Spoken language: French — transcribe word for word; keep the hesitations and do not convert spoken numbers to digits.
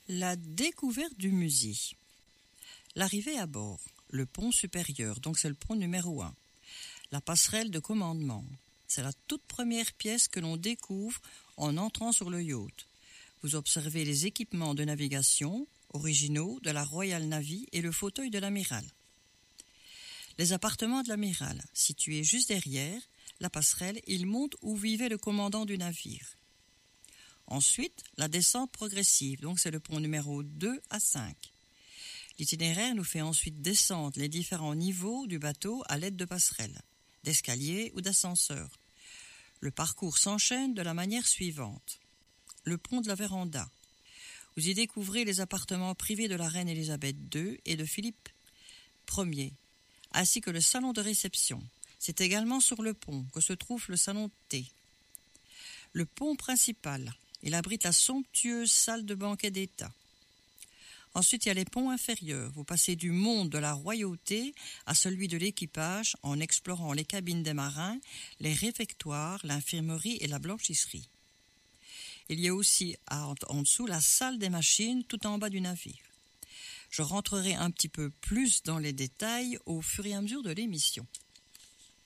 La découverte du musée. L'arrivée à bord, le pont supérieur, donc c'est le pont numéro un. La passerelle de commandement, c'est la toute première pièce que l'on découvre en entrant sur le yacht. Vous observez les équipements de navigation originaux de la Royal Navy et le fauteuil de l'amiral. Les appartements de l'amiral, situés juste derrière la passerelle, ils montent où vivait le commandant du navire. Ensuite, la descente progressive, donc c'est le pont numéro deux à cinq. L'itinéraire nous fait ensuite descendre les différents niveaux du bateau à l'aide de passerelles, d'escaliers ou d'ascenseurs. Le parcours s'enchaîne de la manière suivante. Le pont de la Véranda. Vous y découvrez les appartements privés de la reine Élisabeth deux et de Philippe Ier, ainsi que le salon de réception. C'est également sur le pont que se trouve le salon de thé. Le pont principal, il abrite la somptueuse salle de banquet d'État. Ensuite, il y a les ponts inférieurs. Vous passez du monde de la royauté à celui de l'équipage en explorant les cabines des marins, les réfectoires, l'infirmerie et la blanchisserie. Il y a aussi en, en dessous la salle des machines tout en bas du navire. Je rentrerai un petit peu plus dans les détails au fur et à mesure de l'émission.